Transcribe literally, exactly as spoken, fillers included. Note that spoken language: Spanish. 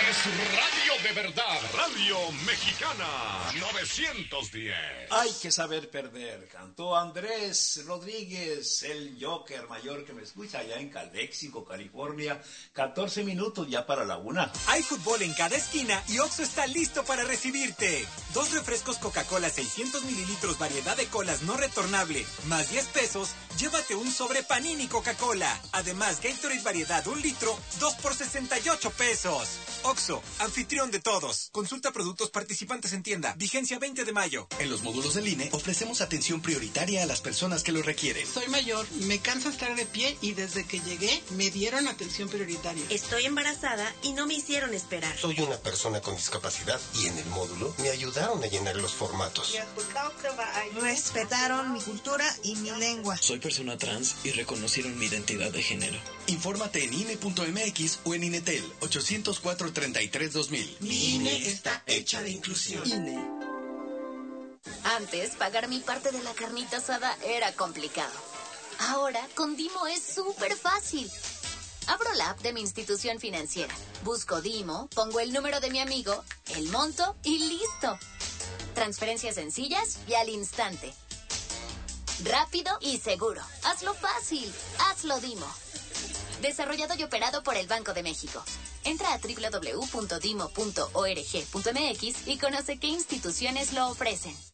es radio de verdad, Radio Mexicana novecientos diez. Hay que saber perder, cantó Andrés Rodríguez, el Joker mayor que me escucha allá en Calexico, California. catorce minutos ya para la una. Hay fútbol en cada esquina y Oxxo está listo para recibirte. Dos refrescos Coca-Cola seiscientos mililitros, variedad de colas no retornable, más diez pesos, llévate un sobre Panini Coca-Cola. Además, Gatorade variedad un litro, dos por sesenta y ocho pesos. Oxxo, anfitrión de todos. Consulta productos participantes en tienda. Vigencia veinte de mayo. En los módulos del I N E ofrecemos atención prioritaria a las personas que lo requieren. Soy mayor, me cansa estar de pie y desde que llegué me dieron atención prioritaria. Estoy embarazada y no me hicieron esperar. Soy una persona con discapacidad y en el módulo me ayudaron a llenar los formatos. Respetaron mi cultura y mi lengua. Soy persona trans y reconocieron mi identidad de género. Infórmate en I N E punto M X o en Inetel ochocientos cuatro, treinta y tres, dos mil. Mi I N E está hecha de inclusión. I N E. Antes, pagar mi parte de la carnita asada era complicado. Ahora, con Dimo es súper fácil. Abro la app de mi institución financiera, busco Dimo, pongo el número de mi amigo, el monto y listo. Transferencias sencillas y al instante. Rápido y seguro. Hazlo fácil. Hazlo Dimo. Desarrollado y operado por el Banco de México. Entra a doble u doble u doble u punto dimo punto org punto m x y conoce qué instituciones lo ofrecen.